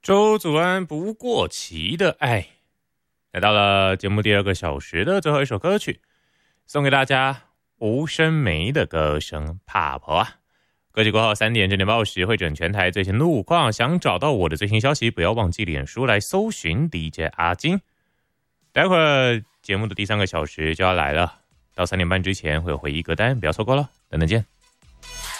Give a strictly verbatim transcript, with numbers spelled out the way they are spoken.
周祖安不过期的爱，来到了节目第二个小时的最后一首歌曲，送给大家吴声梅的歌声《怕婆》啊。歌曲过后三点整点报时会整全台最新路况，想找到我的最新消息，不要忘记脸书来搜寻 D J 阿金。待会儿节目的第三个小时就要来了，到三点半之前会有回忆歌单，不要错过了，等等见。